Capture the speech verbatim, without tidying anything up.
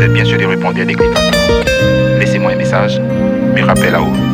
êtes bien sûr des répondeurs des clics. Laissez-moi un message, me rappelez là-haut.